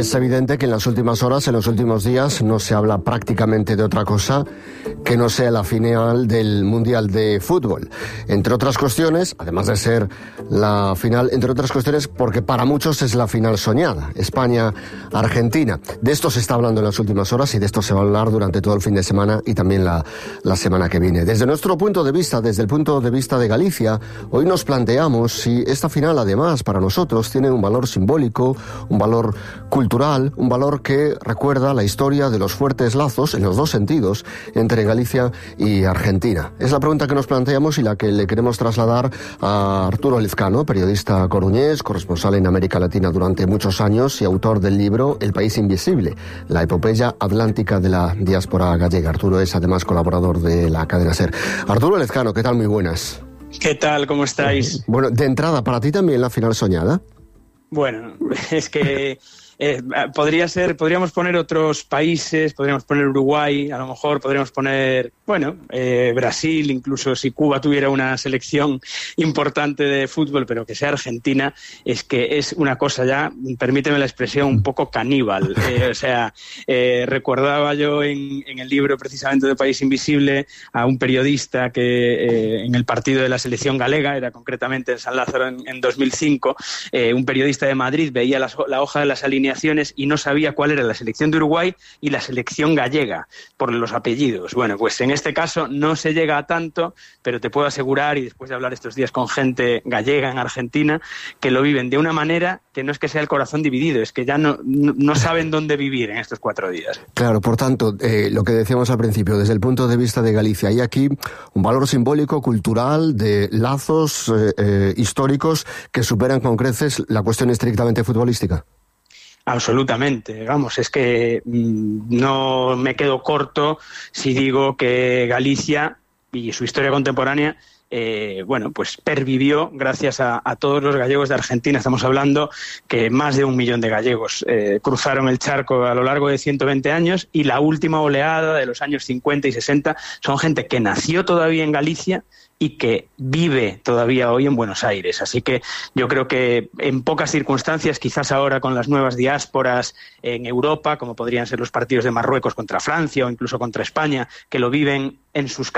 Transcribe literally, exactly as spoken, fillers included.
Es evidente que en las últimas horas, en los últimos días, no se habla prácticamente de otra cosa que no sea la final del Mundial de Fútbol. Entre otras cuestiones, además de ser la final, entre otras cuestiones, porque para muchos es la final soñada, España-Argentina. De esto se está hablando en las últimas horas y de esto se va a hablar durante todo el fin de semana y también la, la semana que viene. Desde nuestro punto de vista, desde el punto de vista de Galicia, hoy nos planteamos si esta final, además, para nosotros, tiene un valor simbólico, un valor cultural, un valor que recuerda la historia de los fuertes lazos, en los dos sentidos, entre Galicia y Argentina. Es la pregunta que nos planteamos y la que le queremos trasladar a Arturo Lezcano, periodista coruñés, corresponsal en América Latina durante muchos años y autor del libro El país invisible, la epopeya atlántica de la diáspora gallega. Arturo es además colaborador de la cadena SER. Arturo Lezcano, ¿qué tal? Muy buenas. ¿Qué tal? ¿Cómo estáis? Bueno, de entrada, ¿para ti también la final soñada? Bueno, es que eh, podría ser, podríamos poner otros países, podríamos poner Uruguay, a lo mejor podríamos poner, bueno, eh, Brasil, incluso si Cuba tuviera una selección importante de fútbol, pero que sea Argentina, es que es una cosa ya, permíteme la expresión, un poco caníbal. Eh, o sea, eh, recordaba yo en, en el libro precisamente de País Invisible a un periodista que eh, en el partido de la selección galega, era concretamente en San Lázaro en, en dos mil cinco, eh, un periodista de Madrid veía las, la hoja de las alineaciones y no sabía cuál era la selección de Uruguay y la selección gallega por los apellidos. Bueno, pues en este caso no se llega a tanto, pero te puedo asegurar, y después de hablar estos días con gente gallega en Argentina, que lo viven de una manera que no es que sea el corazón dividido, es que ya no, no, no saben dónde vivir en estos cuatro días. Claro, por tanto, eh, lo que decíamos al principio, desde el punto de vista de Galicia, hay aquí un valor simbólico, cultural, de lazos eh, eh, históricos que superan con creces la cuestión estrictamente futbolística. Absolutamente, vamos, es que mmm, no me quedo corto si digo que Galicia y su historia contemporánea Eh, bueno, pues pervivió gracias a, a todos los gallegos de Argentina. Estamos hablando que más de un millón de gallegos eh, cruzaron el charco a lo largo de ciento veinte años, y la última oleada de los años cincuenta y sesenta son gente que nació todavía en Galicia y que vive todavía hoy en Buenos Aires. Así que yo creo que en pocas circunstancias, quizás ahora con las nuevas diásporas en Europa, como podrían ser los partidos de Marruecos contra Francia o incluso contra España, que lo viven en sus